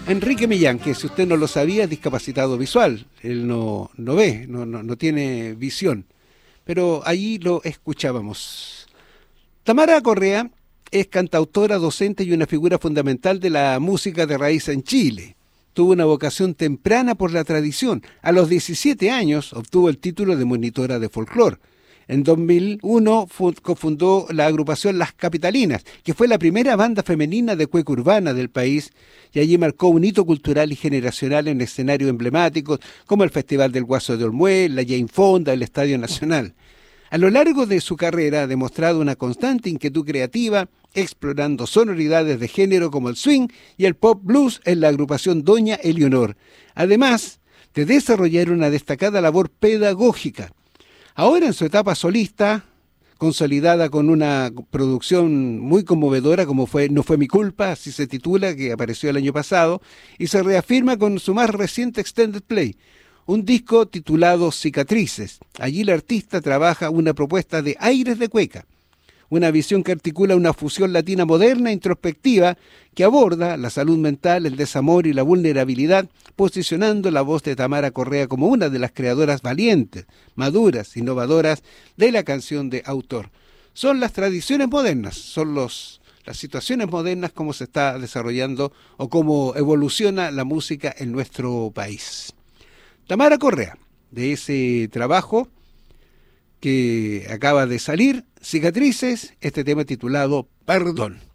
Enrique Millán, que si usted no lo sabía, es discapacitado visual. Él no ve, no tiene visión. Pero allí lo escuchábamos. Tamara Correa es cantautora, docente y una figura fundamental de la música de raíz en Chile. Tuvo una vocación temprana por la tradición. A los 17 años obtuvo el título de monitora de folclore. En 2001 cofundó la agrupación Las Capitalinas, que fue la primera banda femenina de cueca urbana del país, y allí marcó un hito cultural y generacional en escenarios emblemáticos como el Festival del Guaso de Olmué, la Jane Fonda, el Estadio Nacional. A lo largo de su carrera ha demostrado una constante inquietud creativa, explorando sonoridades de género como el swing y el pop blues en la agrupación Doña Eleonor, además de desarrollar una destacada labor pedagógica. Ahora en su etapa solista, consolidada con una producción muy conmovedora como fue No fue mi culpa, así se titula, que apareció el año pasado, y se reafirma con su más reciente extended play, un disco titulado Cicatrices. Allí la artista trabaja una propuesta de aires de cueca, una visión que articula una fusión latina moderna e introspectiva que aborda la salud mental, el desamor y la vulnerabilidad, posicionando la voz de Tamara Correa como una de las creadoras valientes, maduras, innovadoras de la canción de autor. Son las tradiciones modernas, son las situaciones modernas, cómo se está desarrollando o cómo evoluciona la música en nuestro país. Tamara Correa, de ese trabajo que acaba de salir, Cicatrices, este tema titulado Perdón.